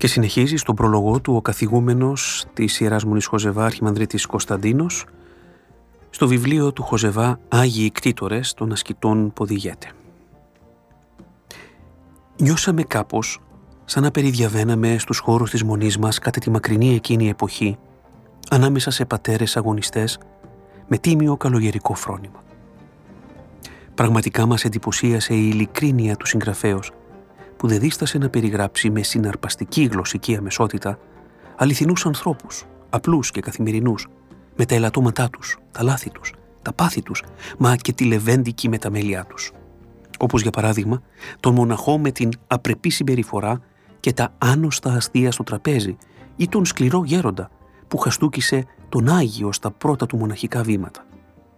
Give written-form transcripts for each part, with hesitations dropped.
Και συνεχίζει στον προλογό του ο καθηγούμενος της Ιεράς Μονής Χοζεβά, Αρχιμανδρίτης Κωνσταντίνος, στο βιβλίο του Χοζεβά «Άγιοι κτήτορες των ασκητών Ποδηγέτε». Νιώσαμε κάπως σαν να περιδιαβαίναμε στους χώρους της μονής μας κατά τη μακρινή εκείνη εποχή, ανάμεσα σε πατέρες αγωνιστές με τίμιο καλογερικό φρόνημα. Πραγματικά μας εντυπωσίασε η ειλικρίνεια του συγγραφέως, που δεν δίστασε να περιγράψει με συναρπαστική γλωσσική αμεσότητα αληθινούς ανθρώπους, απλούς και καθημερινούς, με τα ελαττώματά τους, τα λάθη τους, τα πάθη τους, μα και τη λεβέντικη μεταμέλειά τους. Όπως για παράδειγμα τον μοναχό με την απρεπή συμπεριφορά και τα άνοστα αστεία στο τραπέζι ή τον σκληρό γέροντα που χαστούκησε τον Άγιο στα πρώτα του μοναχικά βήματα.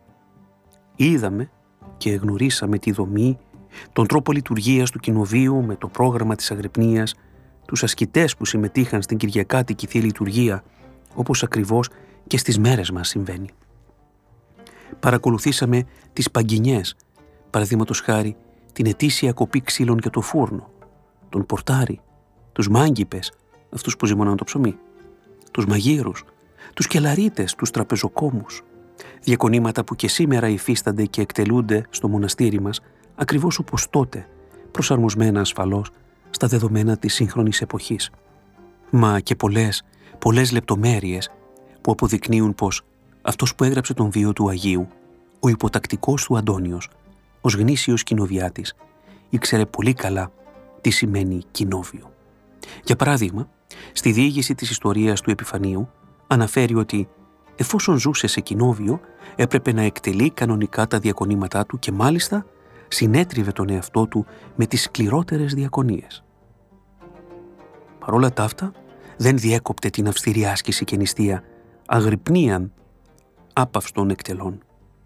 Είδαμε και γνωρίσαμε τη δομή, τον τρόπο λειτουργίας του κοινοβείου με το πρόγραμμα της αγρυπνίας, τους ασκητές που συμμετείχαν στην κυριακάτικη Θεία Λειτουργία, όπως ακριβώς και στις μέρες μας συμβαίνει. Παρακολουθήσαμε τις παγκινιές, παραδείγματος χάρη την ετήσια κοπή ξύλων για το φούρνο, τον πορτάρι, τους μάγκηπες, αυτούς που ζυμώναν το ψωμί, τους μαγείρους, τους κελαρίτες, τους τραπεζοκόμους, διακονήματα που και σήμερα υφίστανται και εκτελούνται στο μοναστήρι μας, ακριβώς όπως τότε, προσαρμοσμένα ασφαλώς στα δεδομένα της σύγχρονης εποχής. Μα και πολλές λεπτομέρειες που αποδεικνύουν πως αυτός που έγραψε τον βίο του Αγίου, ο υποτακτικός του Αντώνιος, ως γνήσιος κοινοβιάτης, ήξερε πολύ καλά τι σημαίνει κοινόβιο. Για παράδειγμα, στη διήγηση της ιστορίας του Επιφανίου αναφέρει ότι εφόσον ζούσε σε κοινόβιο έπρεπε να εκτελεί κανονικά τα διακονήματά του και μάλιστα συνέτριβε τον εαυτό του με τις σκληρότερες διακονίες. Παρόλα τα αυτά, δεν διέκοπτε την αυστηρή άσκηση και νηστεία, αγρυπνίαν άπαυστων εκτελών.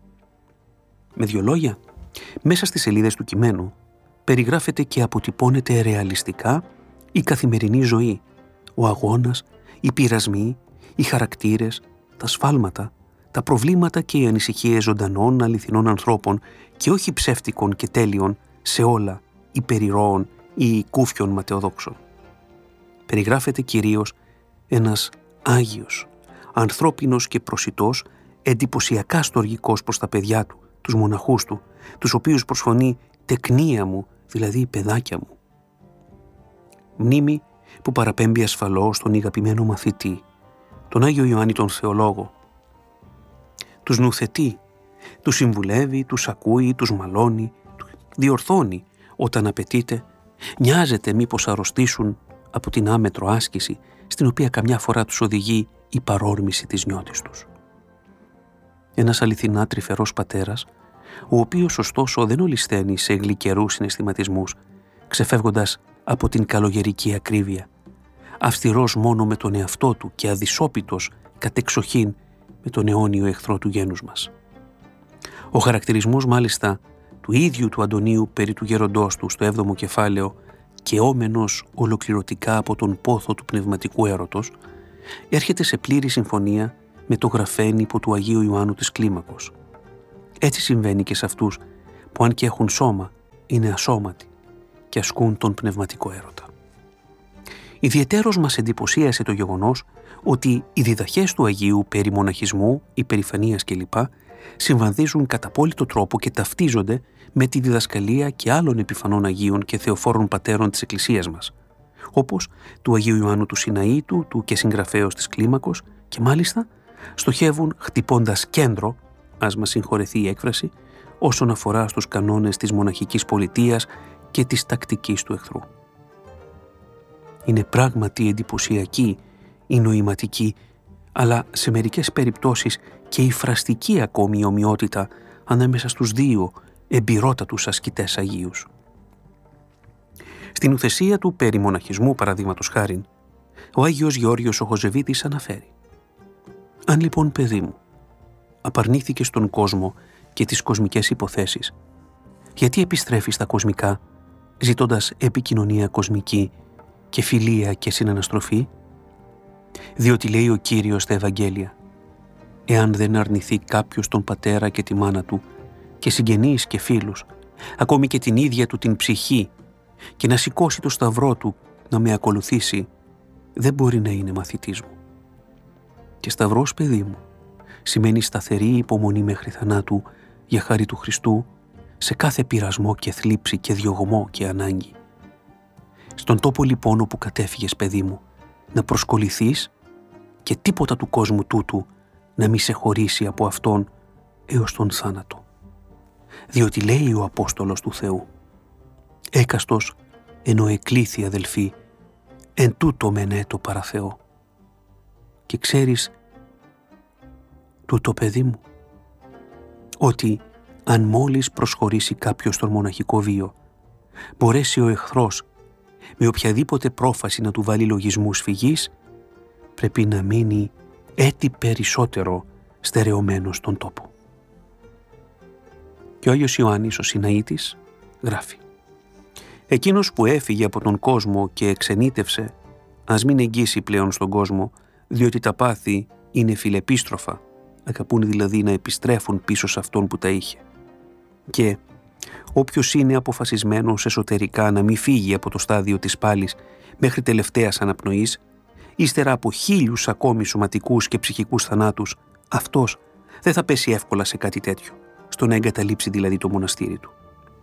Με δύο λόγια, μέσα στις σελίδες του κειμένου περιγράφεται και αποτυπώνεται ρεαλιστικά η καθημερινή ζωή, ο αγώνας, οι πειρασμοί, οι χαρακτήρες, τα σφάλματα, τα προβλήματα και οι ανησυχίες ζωντανών αληθινών ανθρώπων και όχι ψεύτικων και τέλειων σε όλα υπερηρώων ή κούφιων ματαιοδόξων. Περιγράφεται κυρίως ένας Άγιος, ανθρώπινος και προσιτός, εντυπωσιακά στοργικός προς τα παιδιά του, τους μοναχούς του, τους οποίους προσφωνεί «τεκνία μου», δηλαδή «παιδάκια μου». Μνήμη που παραπέμπει ασφαλώς στον αγαπημένο μαθητή, τον Άγιο Ιωάννη τον Θεολόγο. Τους νουθετεί, τους συμβουλεύει, τους ακούει, τους μαλώνει, διορθώνει όταν απαιτείται, νοιάζεται μήπως αρρωστήσουν από την άμετρο άσκηση στην οποία καμιά φορά τους οδηγεί η παρόρμηση της νιώτης τους. Ένας αληθινά τρυφερός πατέρας, ο οποίος ωστόσο δεν ολισθαίνει σε γλυκερούς συναισθηματισμούς, ξεφεύγοντας από την καλογερική ακρίβεια, αυστηρός μόνο με τον εαυτό του και αδυσόπιτος κατεξοχήν με τον αιώνιο εχθρό του γένους μας. Ο χαρακτηρισμός μάλιστα του ίδιου του Αντωνίου περί του γέροντός του στο 7ο κεφάλαιο και όμενος ολοκληρωτικά από τον πόθο του πνευματικού έρωτος, έρχεται σε πλήρη συμφωνία με το γραφέν υπό του Αγίου Ιωάννου της Κλίμακος. Έτσι συμβαίνει και σε αυτούς που αν και έχουν σώμα είναι ασώματοι και ασκούν τον πνευματικό έρωτα. Ιδιαιτέρως μας εντυπωσίασε το γεγονός ότι οι διδαχές του Αγίου περί μοναχισμού, υπερηφανίας κλπ. Συμβαδίζουν κατά απόλυτο τρόπο και ταυτίζονται με τη διδασκαλία και άλλων επιφανών Αγίων και θεοφόρων πατέρων της Εκκλησίας μας, όπως του Αγίου Ιωάννου του Σιναήτου, του και συγγραφέως της Κλίμακος, και μάλιστα στοχεύουν χτυπώντας κέντρο, ας μας συγχωρεθεί η έκφραση, όσον αφορά στους κανόνες της μοναχικής πολιτείας και της τακτικής του εχθρού. Είναι πράγματι εντυπωσιακή η νοηματική, αλλά σε μερικές περιπτώσεις και η φραστική ακόμη ομοιότητα ανάμεσα στους δύο εμπειρότατους ασκητές Αγίους. Στην ουθεσία του περί μοναχισμού, παραδείγματος χάριν, ο Άγιος Γεώργιος ο Χοζεβίτης αναφέρει: «Αν λοιπόν, παιδί μου, απαρνήθηκες τον κόσμο και τις κοσμικές υποθέσεις, γιατί επιστρέφεις στα κοσμικά, ζητώντας επικοινωνία κοσμική και φιλία και συναναστροφή? Διότι λέει ο Κύριος στα Ευαγγέλια, εάν δεν αρνηθεί κάποιος τον πατέρα και τη μάνα του και συγγενείς και φίλους, ακόμη και την ίδια του την ψυχή, και να σηκώσει το σταυρό του να με ακολουθήσει, δεν μπορεί να είναι μαθητής μου. Και σταυρός, παιδί μου, σημαίνει σταθερή υπομονή μέχρι θανάτου για χάρη του Χριστού σε κάθε πειρασμό και θλίψη και διωγμό και ανάγκη. Στον τόπο λοιπόν όπου κατέφυγες, παιδί μου, να προσκοληθείς και τίποτα του κόσμου τούτου να μη σε χωρίσει από Αυτόν έως τον θάνατο. Διότι λέει ο Απόστολος του Θεού, έκαστος ενώ εκλήθη αδελφοί, εν τούτο μενέτο παρά Θεό. Και ξέρεις τούτο, παιδί μου, ότι αν μόλις προσχωρήσει κάποιος στον μοναχικό βίο, μπορέσει ο εχθρός με οποιαδήποτε πρόφαση να του βάλει λογισμούς φυγής, πρέπει να μείνει έτη περισσότερο στερεωμένος στον τόπο. Και ο Άγιος Ιωάννης ο Συναήτης γράφει: «Εκείνος που έφυγε από τον κόσμο και εξενήτευσε, ας μην εγγύσει πλέον στον κόσμο, διότι τα πάθη είναι φιλεπίστροφα, αγαπούν δηλαδή να επιστρέφουν πίσω σε αυτόν που τα είχε. Και όποιος είναι αποφασισμένος εσωτερικά να μην φύγει από το στάδιο της πάλης μέχρι τελευταίας αναπνοής, ύστερα από 1000 ακόμη σωματικούς και ψυχικούς θανάτους, αυτός δεν θα πέσει εύκολα σε κάτι τέτοιο, στο να εγκαταλείψει δηλαδή το μοναστήρι του».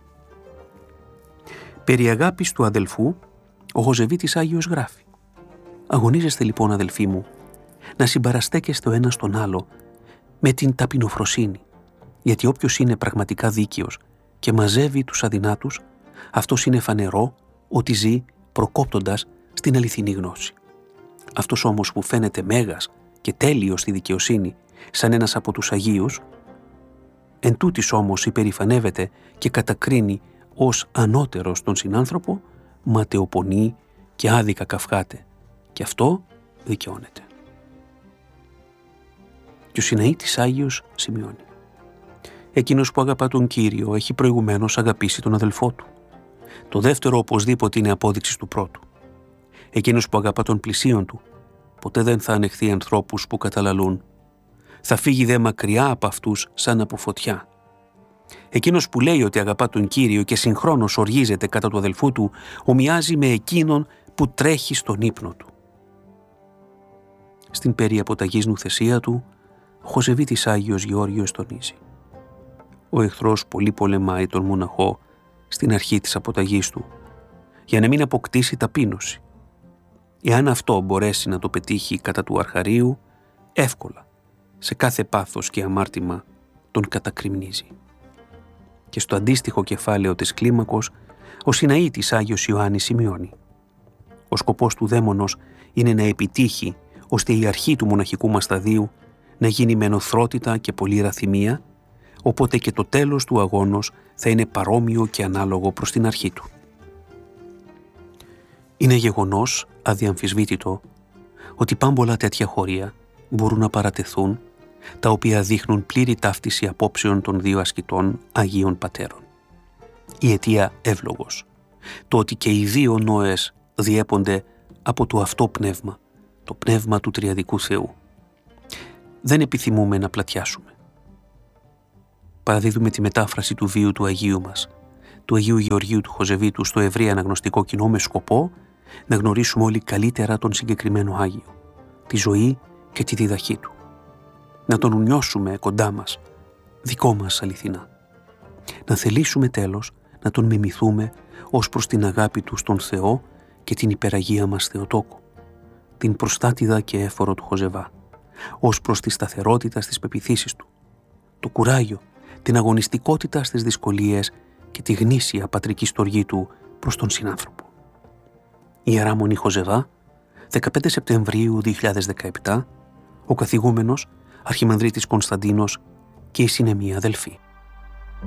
Περί αγάπης του αδελφού, ο Χοζεβίτης Άγιος γράφει: «Αγωνίζεστε λοιπόν, αδελφοί μου, να συμπαραστέκεστε ο ένας τον άλλο με την ταπεινοφροσύνη, γιατί όποιος είναι πραγματικά δίκαιος και μαζεύει τους αδυνάτους, αυτός είναι φανερό ότι ζει προκόπτοντας στην αληθινή γνώση. Αυτός όμως που φαίνεται μέγας και τέλειος στη δικαιοσύνη, σαν ένας από τους Αγίους, εν τούτης όμως υπερηφανεύεται και κατακρίνει ως ανώτερος τον συνάνθρωπο, ματαιοπονεί και άδικα καυχάται, και αυτό δικαιώνεται». Και ο Συναήτης Άγιος σημειώνει: «Εκείνος που αγαπά τον Κύριο έχει προηγουμένως αγαπήσει τον αδελφό του. Το δεύτερο οπωσδήποτε είναι απόδειξη του πρώτου. Εκείνος που αγαπά τον πλησίον του ποτέ δεν θα ανεχθεί ανθρώπους που καταλαλούν. Θα φύγει δε μακριά από αυτούς σαν από φωτιά. Εκείνος που λέει ότι αγαπά τον Κύριο και συγχρόνως οργίζεται κατά του αδελφού του, ομοιάζει με εκείνον που τρέχει στον ύπνο του». Στην περί αποταγής νουθεσία του, ο Χοζεβίτης Άγιος Γεώργιος τονίζει: «Ο εχθρός πολύ πολεμάει τον μοναχό στην αρχή της αποταγής του, για να μην αποκτήσει ταπείνωση. Εάν αυτό μπορέσει να το πετύχει κατά του αρχαρίου, εύκολα, σε κάθε πάθος και αμάρτημα τον κατακριμνίζει». Και στο αντίστοιχο κεφάλαιο της κλίμακος, ο Συναήτης Άγιος Ιωάννης σημειώνει: «Ο σκοπός του δαίμονος είναι να επιτύχει ώστε η αρχή του μοναχικού μας σταδίου να γίνει με νοθρότητα και πολλή ραθυμία, οπότε και το τέλος του αγώνος θα είναι παρόμοιο και ανάλογο προς την αρχή του». Είναι γεγονός αδιαμφισβήτητο ότι πάμπολα τέτοια χωρία μπορούν να παρατεθούν, τα οποία δείχνουν πλήρη ταύτιση απόψεων των δύο ασκητών Αγίων Πατέρων. Η αιτία εύλογος, το ότι και οι δύο Νόες διέπονται από το αυτό πνεύμα, το πνεύμα του Τριαδικού Θεού. Δεν επιθυμούμε να πλατιάσουμε. Παραδίδουμε τη μετάφραση του βίου του Αγίου μας, του Αγίου Γεωργίου του Χοζεβίτου, στο ευρύ αναγνωστικό κοινό, με σκοπό να γνωρίσουμε όλοι καλύτερα τον συγκεκριμένο Άγιο, τη ζωή και τη διδαχή του. Να τον νιώσουμε κοντά μας, δικό μας αληθινά. Να θελήσουμε τέλος να τον μιμηθούμε ως προς την αγάπη του στον Θεό και την υπεραγία μας Θεοτόκο, την προστάτηδα και έφορο του Χοζεβά, ως προς τη σταθερότητα στις πεποιθήσεις του, το κουράγιο, την αγωνιστικότητα στις δυσκολίες και τη γνήσια πατρική στοργή του προς τον συνάνθρωπο. Ιερά Μονή Χοζεβά, 15 Σεπτεμβρίου 2017, ο καθηγούμενος Αρχιμανδρίτης Κωνσταντίνος και η συνεμία αδελφοί.